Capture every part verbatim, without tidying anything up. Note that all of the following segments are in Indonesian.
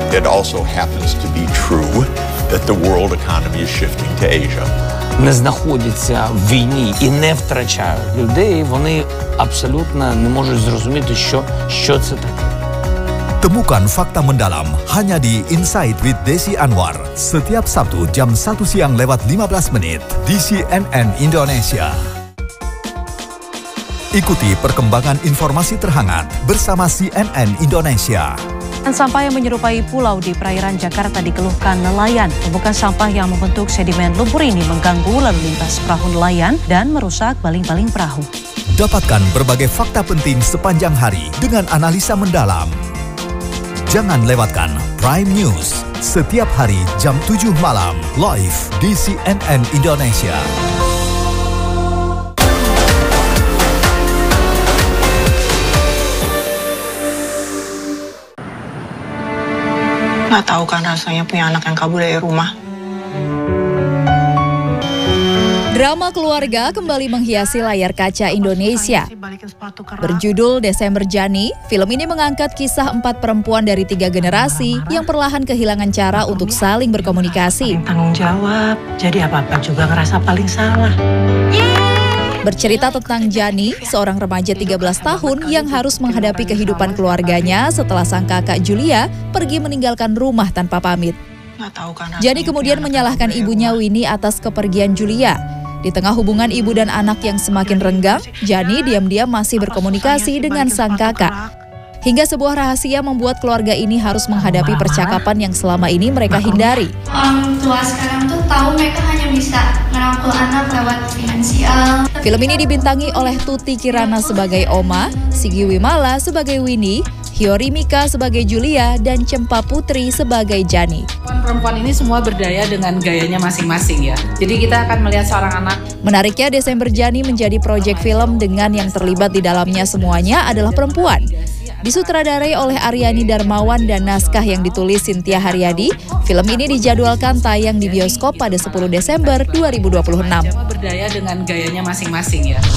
It also happens to be true that the world economy is shifting to Asia. Не знаходяться в війні і не втрачають людей, вони абсолютно не можуть зрозуміти, що, що це таке. Temukan fakta mendalam hanya di Insight with Desi Anwar setiap Sabtu jam satu siang lewat lima belas menit di C N N Indonesia. Ikuti perkembangan informasi terhangat bersama C N N Indonesia. Sampah yang menyerupai pulau di perairan Jakarta dikeluhkan nelayan. Tumpukan sampah yang membentuk sedimen lumpur ini mengganggu lalu lintas perahu nelayan dan merusak baling-baling perahu. Dapatkan berbagai fakta penting sepanjang hari dengan analisa mendalam. Jangan lewatkan Prime News setiap hari jam tujuh malam live di C N N Indonesia. Nggak tahu kan rasanya punya anak yang kabur dari rumah. Drama keluarga kembali menghiasi layar kaca Indonesia. Berjudul Desember Jani, film ini mengangkat kisah empat perempuan dari tiga generasi yang perlahan kehilangan cara untuk saling berkomunikasi. Tanggung jawab, jadi apa-apa juga ngerasa paling salah. Bercerita tentang Jani, seorang remaja tiga belas tahun yang harus menghadapi kehidupan keluarganya setelah sang kakak Julia pergi meninggalkan rumah tanpa pamit. Jani kemudian menyalahkan ibunya Winnie atas kepergian Julia. Di tengah hubungan ibu dan anak yang semakin renggang, Jani diam-diam masih berkomunikasi dengan sang kakak. Hingga sebuah rahasia membuat keluarga ini harus menghadapi percakapan yang selama ini mereka hindari. Orang tua sekarang tuh tahu mereka hanya bisa merangkul anak lewat finansial. Film ini dibintangi oleh Tuti Kirana sebagai Oma, Sigi Wimala sebagai Winnie, Hyori Mika sebagai Julia, dan Cempa Putri sebagai Jani. Perempuan ini semua berdaya dengan gayanya masing-masing ya. Jadi kita akan melihat seorang anak. Menariknya Desember Jani menjadi proyek film dengan yang terlibat di dalamnya semuanya adalah perempuan. Disutradarai oleh Aryani Darmawan dan naskah yang ditulis Cynthia Haryadi, film ini dijadwalkan tayang di bioskop pada sepuluh Desember dua ribu dua puluh enam. Berdaya dengan gayanya masing-masing ya.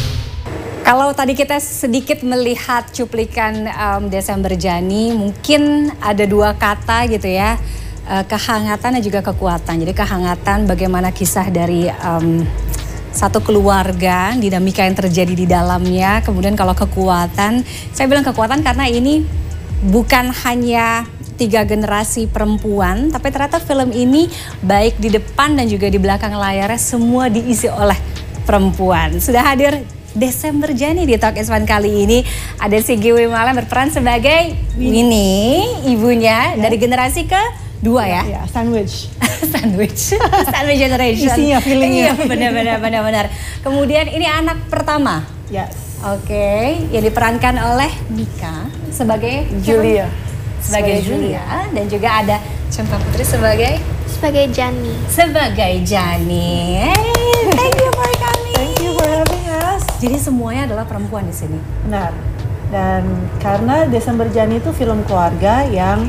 Kalau tadi kita sedikit melihat cuplikan um, Desember Jani, mungkin ada dua kata gitu ya, uh, kehangatan dan juga kekuatan. Jadi kehangatan bagaimana kisah dari um, satu keluarga, dinamika yang terjadi di dalamnya. Kemudian kalau kekuatan, saya bilang kekuatan karena ini bukan hanya tiga generasi perempuan, tapi ternyata film ini baik di depan dan juga di belakang layarnya semua diisi oleh perempuan. Sudah hadir Desember Jani di Talk is Fun kali ini. Ada Sigi Wimala berperan sebagai Winnie, ibunya, ya, dari generasi kedua ya? Ya, sandwich. Sandwich. Sandwich generation. Isinya, feelingnya. Iya, benar-benar, benar-benar. Kemudian ini anak pertama. Yes. Oke, okay. Yang diperankan oleh Mika sebagai Julia. Sebagai Julia. Dan juga ada Cempa Putri sebagai? Sebagai Jani. Sebagai Jani. Hey, thank you for coming. Thank you for having us. Jadi semuanya adalah perempuan di sini. Benar. Dan karena Desember Jani itu film keluarga yang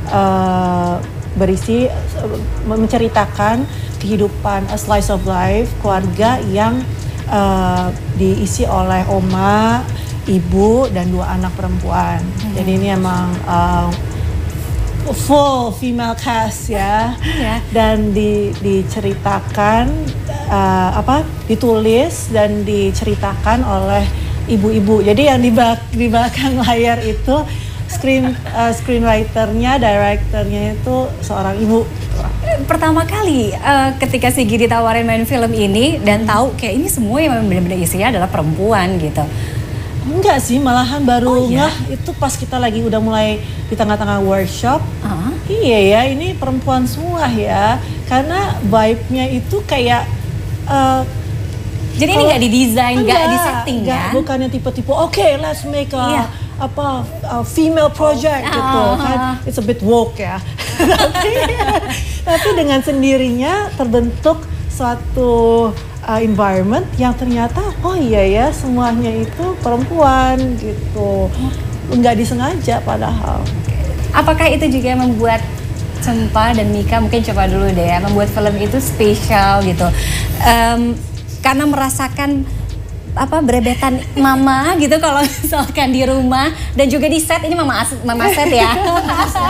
uh, berisi uh, menceritakan kehidupan a slice of life keluarga yang uh, diisi oleh oma, ibu dan dua anak perempuan. Hmm. Jadi ini emang uh, full female cast ya. Yeah. Dan di, diceritakan uh, apa ditulis dan diceritakan oleh ibu-ibu. Jadi yang di, bak, di belakang layar itu screen uh, screenwriternya, directornya itu seorang ibu. Pertama kali uh, ketika Sigi ditawarin main film ini dan tahu kayak ini semua yang benar-benar isinya adalah perempuan gitu. Enggak sih, malahan baru oh, iya? ngeh itu pas kita lagi udah mulai di tengah-tengah workshop. Uh-huh. Iya ya, ini perempuan semua ya. Karena vibe-nya itu kayak uh, jadi ini nggak didesain, nggak disetting kan? Bukannya tipe-tipe, oke okay, let's make a iya. apa a female project oh. gitu uh-huh. kan. It's a bit woke ya. tapi, tapi dengan sendirinya terbentuk suatu uh, environment yang ternyata oh iya ya semuanya itu perempuan gitu, nggak disengaja padahal. Apakah itu juga yang membuat Cempa dan Mika, mungkin coba dulu deh ya, membuat film itu spesial gitu, um, karena merasakan apa berebetan mama gitu kalau misalkan di rumah dan juga di set ini mama as, mama set ya.